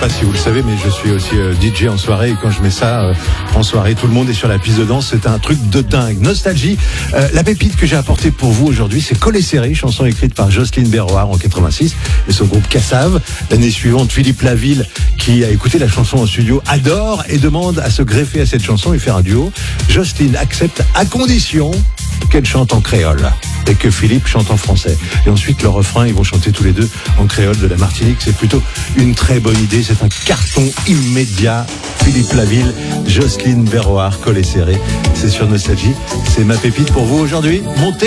pas si vous le savez, mais je suis aussi DJ en soirée. Et quand je mets ça en soirée, tout le monde est sur la piste de danse. C'est un truc de dingue. Nostalgie. La pépite que j'ai apportée pour vous aujourd'hui, c'est Collet Serré, chanson écrite par Jocelyne Berroir en 86 et son groupe Cassave. L'année suivante, Philippe Laville, qui a écouté la chanson en studio, adore et demande à se greffer à cette chanson et faire un duo. Jocelyne accepte à condition qu'elle chante en créole et que Philippe chante en français. Et ensuite, le refrain, ils vont chanter tous les deux en créole de la Martinique. C'est plutôt une très bonne idée. C'est un carton immédiat. Philippe Laville, Jocelyne Berroir, Collet Serré. C'est sur Nostalgie. C'est ma pépite pour vous aujourd'hui. Montez